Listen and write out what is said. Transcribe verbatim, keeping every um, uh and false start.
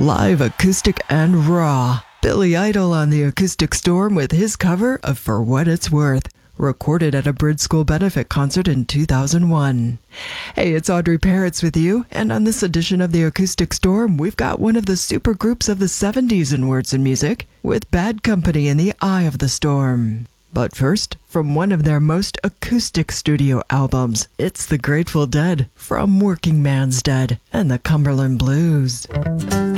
Live acoustic and raw. Billy Idol on the Acoustic Storm with his cover of For What It's Worth, recorded at a Bridge School benefit concert in two thousand one. Hey, it's Audrey Parrots with you, and on this edition of the Acoustic Storm, we've got one of the super groups of the seventies in words and music, with Bad Company in the Eye of the Storm. But first, from one of their most acoustic studio albums, it's the Grateful Dead, from Working Man's Dead and the Cumberland Blues.